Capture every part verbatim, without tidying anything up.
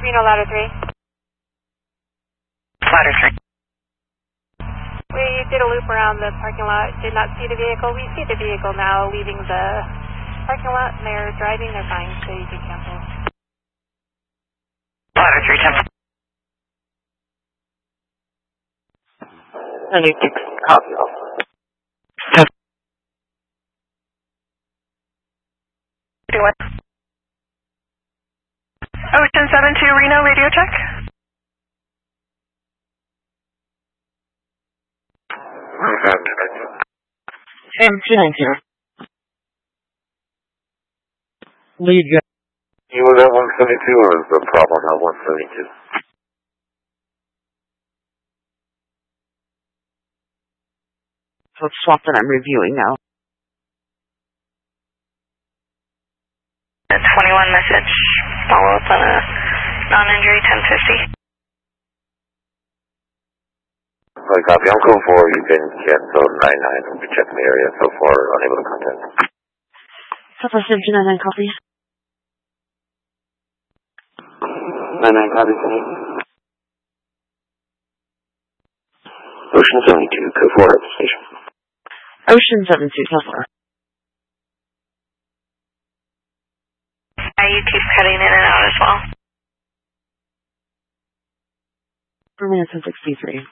Reno ladder three. Ladder three. We did a loop around the parking lot, did not see the vehicle. We see the vehicle now leaving the parking lot, and they're driving, they're fine, so you can cancel. Ladder three, ten. ninety-six, copy. ten. Ocean seven two Reno, radio check. Sam two nine zero. Lead gun. You was at one seventy-two or is the problem at one seventy-two? So it's swap that I'm reviewing now. twenty-one message, follow up on a non-injury ten fifty. Right, copy. I'm code four. You can cancel nine nine. We'll be checking the area so far, unable to contact. So far, Sam two nine nine, copy. nine nine, copy. Ocean seventy-two, code four at the station. Ocean seven two, code four. Yeah, you keep cutting in and out as well. four minutes and sixty-three.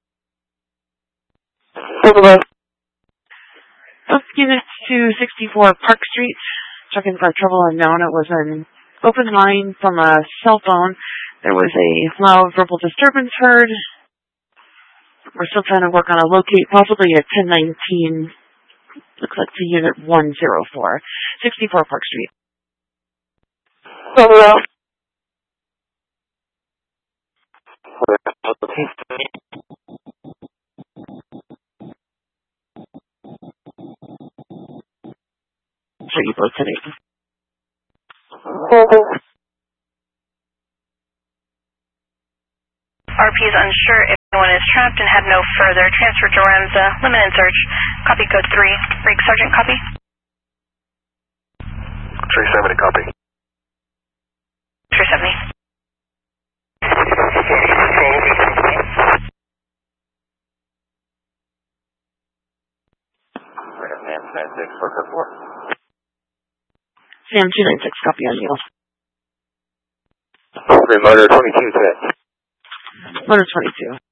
Over. Both units to sixty-four Park Street. Checking for trouble unknown. It was an open line from a cell phone. There was a loud verbal disturbance heard. We're still trying to work on a locate, possibly a ten nineteen. Looks like to unit one oh four. sixty-four Park Street. Over. For you both today. R P is unsure if anyone is trapped and had no further transfer to Ramza. Limited search. Copy code three. Break Sergeant, copy. three seventy, copy. three seventy. Sam nine six for code four. Sam two nine six, copy on you. Motor twenty-two, set. Motor twenty-two.